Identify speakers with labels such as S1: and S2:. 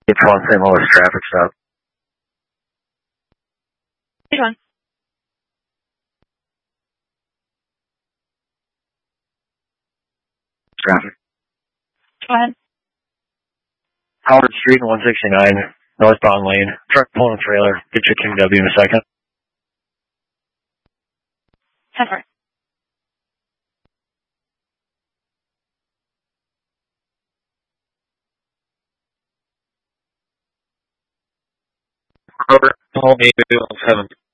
S1: It's one St. Louis traffic stop.
S2: Which one?
S1: Traffic.
S2: Go ahead.
S1: Howard Street, 169, northbound lane. Truck pulling a trailer. Get your King W in a second.
S2: 10-4.
S1: Robert, hold me 7.